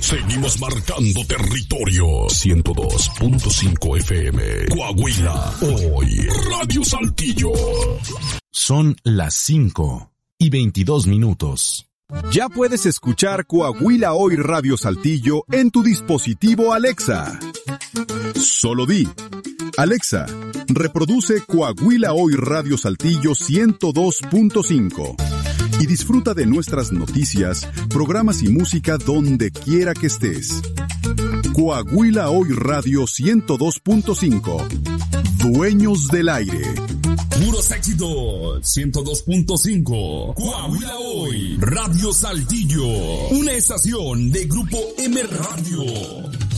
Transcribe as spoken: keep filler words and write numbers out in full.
Seguimos marcando territorio. ciento dos punto cinco F M. Coahuila. Hoy. Radio Saltillo. Son las cinco y veintidós minutos. Ya puedes escuchar Coahuila Hoy Radio Saltillo en tu dispositivo Alexa. Solo di: Alexa, reproduce Coahuila Hoy Radio Saltillo ciento dos punto cinco. Y disfruta de nuestras noticias, programas y música donde quiera que estés. Coahuila Hoy Radio ciento dos punto cinco. Dueños del aire. Puros éxitos. ciento dos punto cinco. Coahuila Hoy. Radio Saltillo. Una estación de Grupo M Radio.